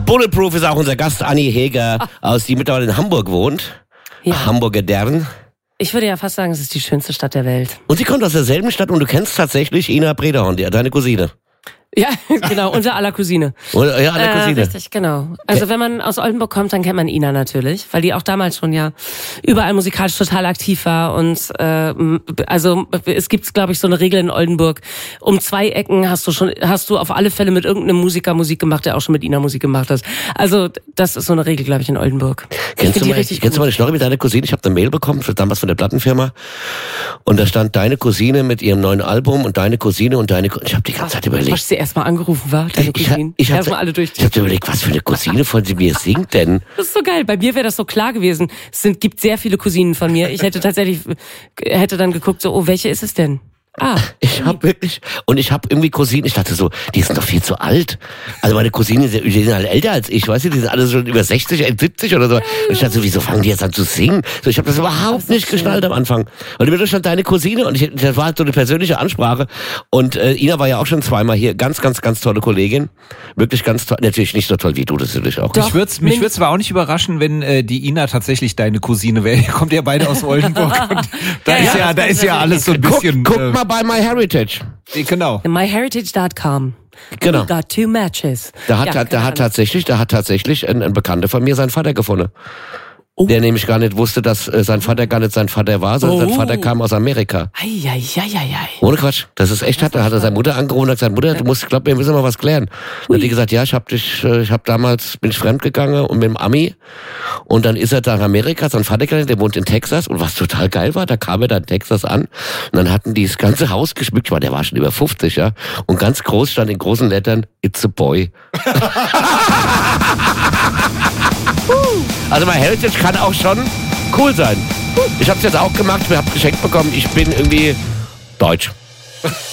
Bulletproof ist auch unser Gast, Anni Heger, die mittlerweile in Hamburg wohnt. Ja. Hamburger Dern. Ich würde ja fast sagen, es ist die schönste Stadt der Welt. Und sie kommt aus derselben Stadt und du kennst tatsächlich Ina Brederhorn, deine Cousine. Ja, genau, unser aller Cousine. Ja, aller Cousine. Richtig, genau. Also wenn man aus Oldenburg kommt, dann kennt man Ina natürlich, weil die auch damals schon ja überall musikalisch total aktiv war. Und also es gibt, glaube ich, so eine Regel in Oldenburg: um 2 Ecken hast du auf alle Fälle mit irgendeinem Musiker Musik gemacht, der auch schon mit Ina Musik gemacht hat. Also das ist so eine Regel, glaube ich, in Oldenburg. Kennst du mal die Story mit deiner Cousine? Ich habe eine Mail bekommen, damals von der Plattenfirma, und da stand deine Cousine mit ihrem neuen Album und deine Cousine und deine. Ich habe die ganze Zeit überlegt. Hast du sie erstmal angerufen, war deine Cousine? Ich habe überlegt, was für eine Cousine von sie mir singt denn? Das ist so geil. Bei mir wäre das so klar gewesen. Gibt sehr viele Cousinen von mir. Ich hätte dann geguckt, so, welche ist es denn? Ich habe irgendwie Cousinen, ich dachte so, die sind doch viel zu alt. Also meine Cousinen, die sind halt älter als ich, weißt du, die sind alle schon über 60, 70 oder so. Und ich dachte so, wieso fangen die jetzt an zu singen? So, ich habe das überhaupt nicht geschnallt am Anfang. Und im Mittelstand deine Cousine und das war halt so eine persönliche Ansprache. Und Ina war ja auch schon zweimal hier, ganz, ganz, ganz tolle Kollegin. Wirklich ganz toll, natürlich nicht so toll wie du, das natürlich auch. Doch, mich würd's aber auch nicht überraschen, wenn die Ina tatsächlich deine Cousine wäre. Ihr kommt ja beide aus Oldenburg und da ist ja alles so ein bisschen... Guck mal bei MyHeritage. Genau. MyHeritage.com. Genau. We got 2 matches. Da hat tatsächlich ein Bekannter von mir seinen Vater gefunden. Der nämlich gar nicht wusste, dass sein Vater gar nicht sein Vater war, sondern sein Vater kam aus Amerika. Ei. Ohne Quatsch. Das ist echt, da hat er seine Mutter angerufen und hat gesagt, Mutter, wir müssen mal was klären. Dann hat die gesagt, ja, bin ich fremdgegangen und mit dem Ami. Und dann ist er da in Amerika, sein Vater, der wohnt in Texas. Und was total geil war, da kam er da in Texas an. Und dann hatten die das ganze Haus geschmückt, weil der war schon über 50, ja. Und ganz groß stand in großen Lettern, it's a boy. Also MyHeritage kann auch schon cool sein. Ich habe es jetzt auch gemacht, wir haben geschenkt bekommen. Ich bin irgendwie deutsch.